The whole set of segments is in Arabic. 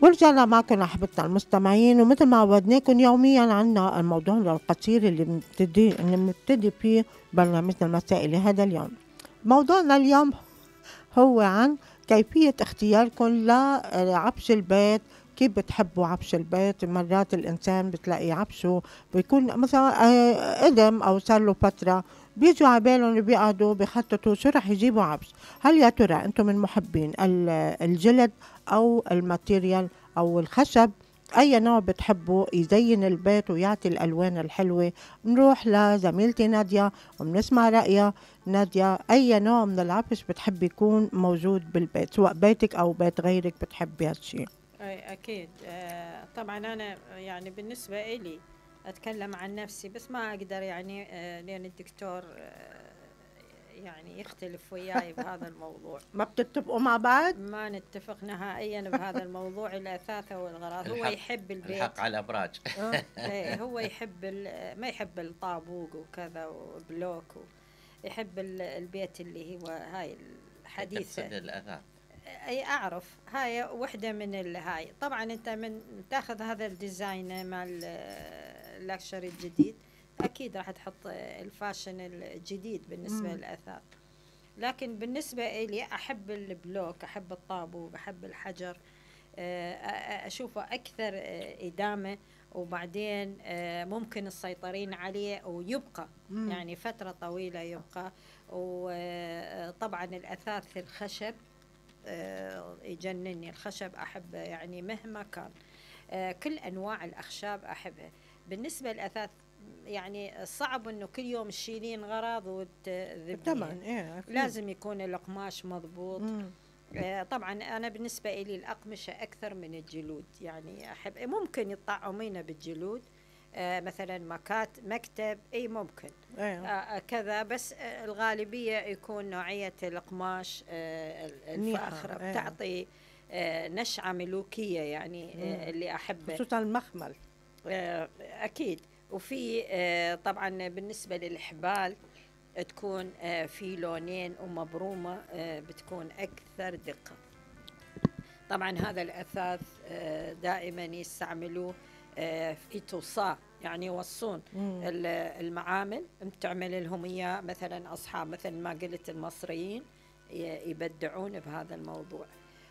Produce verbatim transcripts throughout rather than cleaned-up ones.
ورجعنا معكم أحبتنا المستمعين، ومثل ما عودناكم يوميا عنا الموضوع القصير اللي بنبتدي اللي بنبتدي فيه برنامجنا المسائي لهذا اليوم. موضوعنا اليوم هو عن كيفية اختياركم لعفش البيت. كيف بتحبوا عفش البيت؟ مرات الإنسان بتلاقي عفشه بيكون مثلا آه، قدم أو صار له فترة، بيجوا على بالهم بيقعدوا بيخططوا شو رح يجيبوا عفش. هل يا ترى أنتم من محبين ال- الجلد أو الماتيريال أو الخشب؟ أي نوع بتحبوا يزين البيت ويعطي الألوان الحلوة؟ بنروح لزميلتي نادية وبنسمع رأيها. نادية، أي نوع من العفش بتحب يكون موجود بالبيت، سواء بيتك أو بيت غيرك بتحبي هالشي؟ أي أكيد. آه، طبعا أنا يعني بالنسبة إلي أتكلم عن نفسي، بس ما أقدر يعني آه، لأن الدكتور آه، يعني يختلف وياي بهذا الموضوع. ما بتتفقوا مع بعض؟ ما نتفق نهائيا بهذا الموضوع، الأثاثة والغراض. هو الحق يحب البيت. الحق على الابراج. آه. إيه، هو يحب ال- ما يحب الطابوق وكذا وبلوك و- يحب ال- البيت اللي هو هاي الحديثة. تقصد الاثاث. اي اعرف، هاي وحده من الهاي. طبعا انت من تاخذ هذا الديزاين مال اللاكشري الجديد، اكيد راح تحط الفاشن الجديد بالنسبه مم. للاثاث. لكن بالنسبه لي احب البلوك، احب الطابوق، احب الحجر. آه، آه، اشوفه اكثر آه، ادامه، وبعدين آه، ممكن السيطرين عليه ويبقى مم. يعني فتره طويله يبقى. وطبعا الاثاث الخشب آه، يجنني. الخشب أحبه يعني مهما كان. آه، كل أنواع الأخشاب أحبها. بالنسبة للأثاث يعني صعب إنه كل يوم تشيلين غراض طبعا وتذبين. ايه أكيد. لازم يكون القماش مضبوط. مم. آه، طبعا أنا بالنسبة لي الأقمشة أكثر من الجلود، يعني أحب ممكن يطعمينه بالجلود. آه، مثلا مكات مكتب اي ممكن ايه آه، كذا، بس آه، الغالبية يكون نوعية القماش آه، ال- منيحة، الفاخرة، ايه. بتعطي آه، نشعة ملوكية يعني مم. آه، اللي أحبه. خصوصا المخمل. آه، أكيد. وفي آه، طبعا بالنسبة للحبال تكون آه، في لونين ومبرومة، آه، بتكون أكثر دقة. طبعا هذا الأثاث آه، دائما يستعملوه آه، في توصاة، يعني يوصون مم. ال- المعامل، تعمل لهم إياه مثلا أصحاب مثل ما قلت المصريين ي- يبدعون بهذا الموضوع.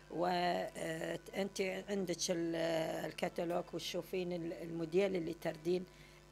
وأنت عندك ال- الكتالوج وتشوفين ال- الموديل اللي تردين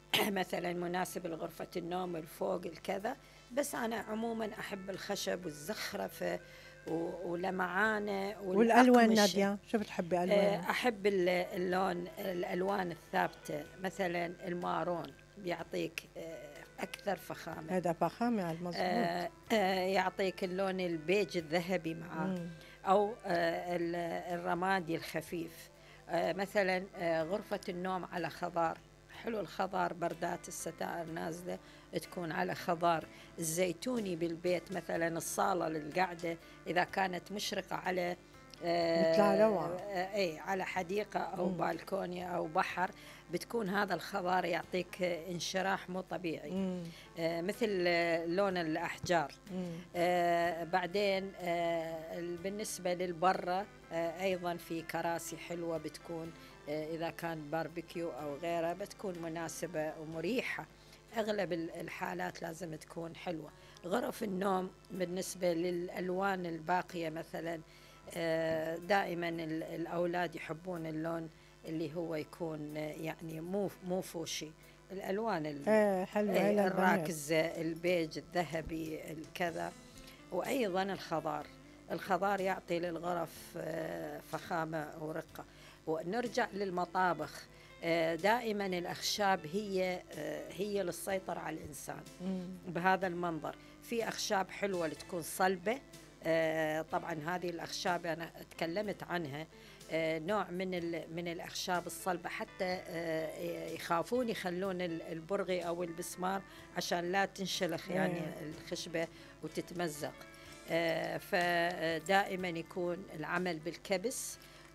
مثلا مناسب لغرفة النوم الفوق الكذا. بس أنا عموما أحب الخشب والزخرفة و- ولمعانه والألوان والأقمشة. نادية، شو بتحبي آه، ألوان؟ أحب ال- اللون الألوان الثابتة، مثلا المارون بيعطيك آه، أكثر فخامة. هذا فخامة على المظبوط. آه، آه، يعطيك اللون البيج الذهبي معاه، مم. أو آه، ال- الرمادي الخفيف. آه، مثلا آه، غرفة النوم على خضار. حلو الخضار، بردات الستائر نازلة تكون على خضار. الزيتوني بالبيت، مثلا الصالة للقعدة إذا كانت مشرقة على بيطلع روعة. آه، اي على حديقة او مم. بالكونيا او بحر، بتكون هذا الخضار يعطيك آه، انشراح مو طبيعي. مم. آه، مثل آه، لون الأحجار. مم. آه، بعدين آه، ال- بالنسبة للبرة آه، أيضا في كراسي حلوة بتكون آه، إذا كان باربيكيو أو غيره بتكون مناسبة ومريحة. أغلب ال- الحالات لازم تكون حلوة. غرف النوم بالنسبة للألوان الباقية مثلا آه، دائما ال- الأولاد يحبون اللون اللي هو يكون آه، يعني مو مو فوشي. الألوان ال- ايه حلوة إيه، هاي للبنات. الراكز، البيج، الذهبي، الكذا. وأيضا الخضار. الخضار يعطي للغرف آه، فخامة ورقة. ونرجع للمطابخ. آه، دائما الأخشاب هي آه، هي للسيطرة على الإنسان مم. بهذا المنظر. في أخشاب حلوة اللي تكون صلبة. آه، طبعا هذه الأخشاب أنا تكلمت عنها. آه، نوع من ال- من الأخشاب الصلبة، حتى آه، يخافون يخلون ال- البرغي أو البسمار عشان لا تنشلخ يعني إيه. الخشبة وتتمزق. آه، فدائما يكون العمل بالكبس،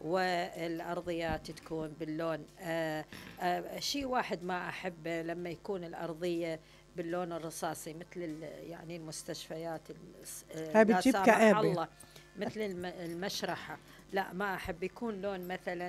والأرضيات تكون باللون. آه، آه، شيء واحد ما أحبه لما يكون الأرضية باللون الرصاصي، مثل ال- يعني المستشفيات الس- آه، هاي لا بتجيب سامح كآبة. الله، مثل الم- المشرحة لا ما أحب يكون لون مثلا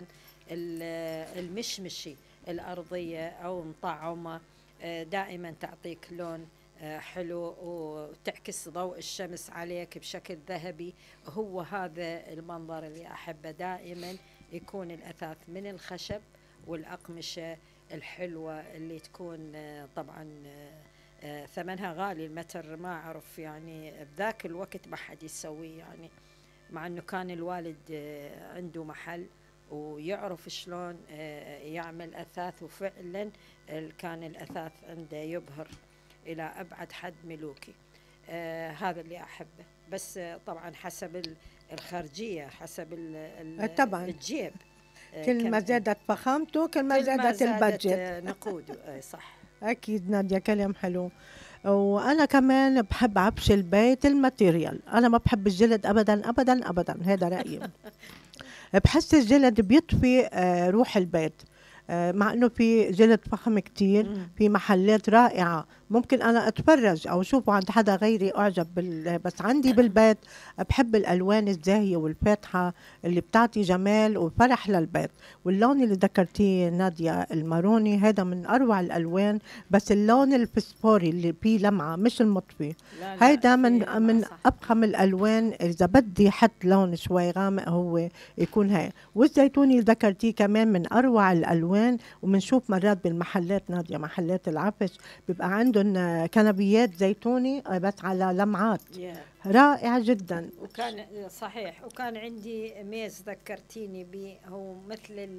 المشمشي الأرضية أو مطعمة، دائما تعطيك لون حلو وتعكس ضوء الشمس عليك بشكل ذهبي. هو هذا المنظر اللي أحبه دائما، يكون الأثاث من الخشب والأقمشة الحلوة اللي تكون طبعا ثمنها غالي. المتر ما أعرف يعني بذاك الوقت ما حد يسويه، يعني مع أنه كان الوالد عنده محل ويعرف شلون يعمل أثاث، وفعلا كان الأثاث عنده يبهر إلى أبعد حد ملوكي. آه هذا اللي أحبه، بس طبعا حسب الخارجية، حسب طبعا الجيب. آه كل ما زادت فخامته كل ما زادت البادجت نقوده. صح. أكيد نادية، كلام حلو. وأنا كمان بحب عفش البيت الماتيريال، أنا ما بحب الجلد أبدا أبدا أبدا، هذا رأيي. بحس الجلد بيطفي آه روح البيت، مع انه في جلد فخم كتير، في محلات رائعة ممكن انا اتفرج او اشوفه عند حدا غيري اعجب بال... بس عندي بالبيت بحب الالوان الزاهية والفاتحة اللي بتعطي جمال وفرح للبيت. واللون اللي ذكرتيه نادية الماروني هذا من اروع الالوان، بس اللون الفسفوري اللي فيه لمعة مش المطفي، هيدا من من ابخم الالوان. اذا بدي حط لون شوي غامق هو يكون هاي. والزيتوني اللي ذكرتيه كمان من اروع الالوان، ومنشوف مرات بالمحلات نادية، محلات العفش بيبقى عندهم كنبيات زيتوني بس على لمعات yeah. رائعة جدا. وكان صحيح، وكان عندي ميز ذكرتيني به، هو مثل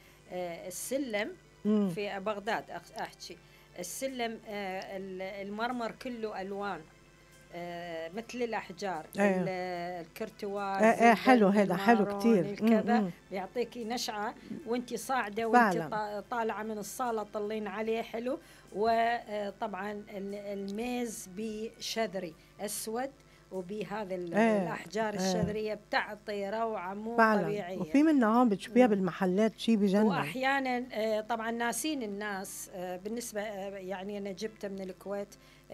السلم مم. في بغداد أحكي السلم المرمر كله ألوان آه مثل الأحجار أيه. الكرتواز ايه حلو، هذا حلو كتير، الكذا بيعطيكي نشعة وانتي صاعدة وانتي طالعة من الصالة طلين عليه حلو. وطبعا الميز بشذري أسود وبهذا ايه. الأحجار ايه. الشذرية بتعطي روعة مو فعلا. طبيعية. وفي منها هون بتشوفيها بالمحلات شيء بجنن. وأحيانا طبعا ناسين الناس بالنسبة يعني أنا جبتها من الكويت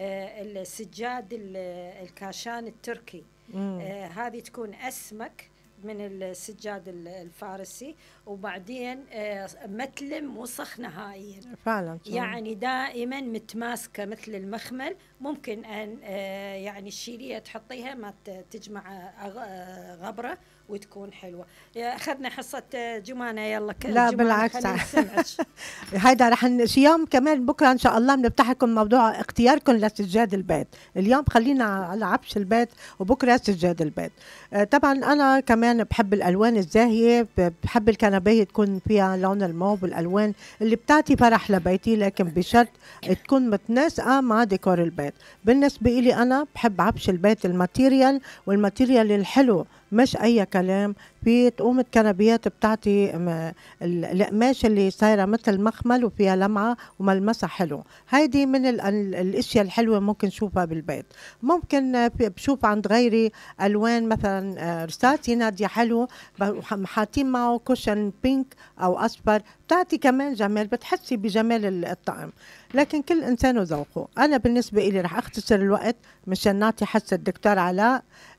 السجاد الكاشان التركي، آه هذه تكون أسمك من السجاد الفارسي، وبعدين آه متلم وسخ نهائيا فعلا، يعني دائما متماسكة مثل المخمل. ممكن أن آه يعني الشيلية تحطيها ما تجمع غبرة وتكون حلوة. أخذنا حصة جمانة يلا. لا بالعكس هيدا رح صيام كمان بكرة إن شاء الله بنفتح لكم موضوع اختياركم لسجاد البيت. اليوم خلينا على عفش البيت وبكرة سجاد البيت. آه طبعا أنا كمان بحب الألوان الزاهية، بحب الكنبية تكون فيها لون الموف والألوان اللي بتعطي فرح لبيتي، لكن بشرط تكون متناسقة مع ديكور البيت. بالنسبة إلي أنا بحب عفش البيت الماتيريال، والماتيريال الحلو مش أي كلام. في تقوم الكنبيات بتعطي القماش اللي صايرة مثل مخمل وفيها لمعة وملمسها حلو. هيدي من الاشياء الحلوة ممكن نشوفها بالبيت. ممكن بشوف عند غيري ألوان مثلا رصاصي نادية حلو حاطين معه كوشن بينك أو أصفر، بتعطي كمان جمال، بتحسي بجمال الطقم. لكن كل إنسان وذوقه. أنا بالنسبة إلي رح أختصر الوقت مشان نعطي حس الدكتور علاء.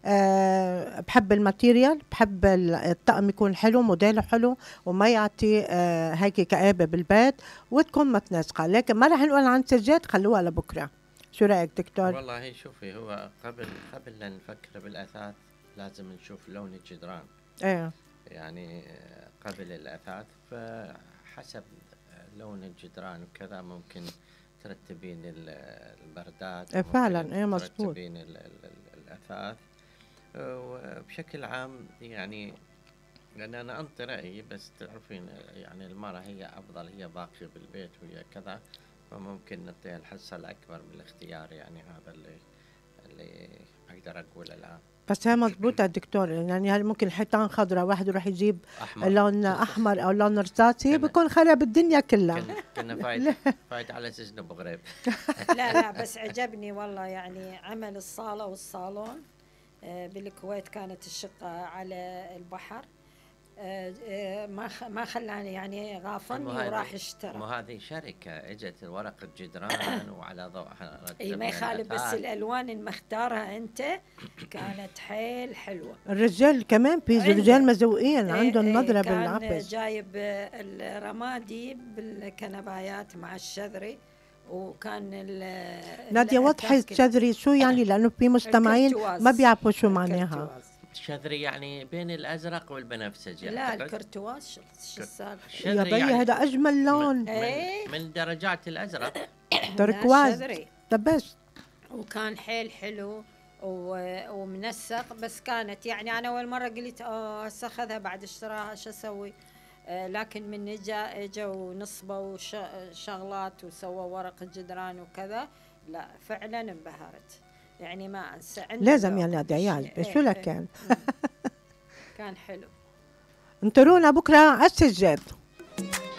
أه بحب الماتيريال، بحب الطقم يكون حلو، موديله حلو، وما يعطي أه هيك كآبة بالبيت، وتكون متناسقة. لكن ما رح نقول عن سجاد، خلوها لبكرة. شو رأيك دكتور؟ والله شوفي، هو قبل قبل لا نفكر بالأثاث لازم نشوف لون الجدران. ايه يعني قبل الأثاث، فحسب لون الجدران وكذا ممكن ترتبين البردات. إيه فعلا، ايه مظبوط. ترتبين الأثاث. وبشكل عام يعني لأن أنا أنطي رأيي، بس تعرفين يعني المرأة هي أفضل، هي باقية بالبيت وهي كذا، فممكن نعطيها الحصة الأكبر من الاختيار. يعني هذا اللي اللي أقدر أقوله الآن. بس هي مضبوطة دكتور، يعني ممكن حيطان خضراء واحد يروح يجيب أحمر. لون أحمر أو لون رصاصي بيكون خرب الدنيا كلها. كنا فايت فايت على سجن أبو غريب. لا لا بس عجبني والله، يعني عمل الصالة والصالون بالكويت كانت الشقة على البحر، آه، آه، ما خ- ما خلاني يعني غافلني وراح اشترى. مو هذه شركة اجت ورقة جدران وعلى ضوءها اي ما يخالف، بس الالوان اللي مختارها انت كانت حيل حلوه. الرجال كمان في عنده. رجال مذوقين إيه عندهم إيه نظرة كان بالعفش. جايب الرمادي بالكنبايات مع الشذري، وكان ال- نادية وضحي الكاسكت. الشذري شو يعني، لأنه في مستمعين الكرتواز. ما بيعرفوا شو معناها. الكرتواز. الشذري يعني بين الازرق والبنفسجي. لا أعتقد. الكرتواز شو شو السالفه؟ يا الشذري بي يعني هذا أجمل لون. من, إيه. من درجات الازرق. تركواز. الشذري. طب بس وكان حيل حلو و- ومنسق، بس كانت يعني انا اول مره قلت اه هسه اخذها بعد اشتراها شو اسوي. آه لكن من اجا اجا ونصبوا وش- شغلات وسووا ورق الجدران وكذا، لا فعلا انبهرت يعني ما انسى. عنده لازم ذوق. يا نادية يعجبك. إيه شو لك إيه. كان؟ كان حلو. انطرونا بكرة على السجاد.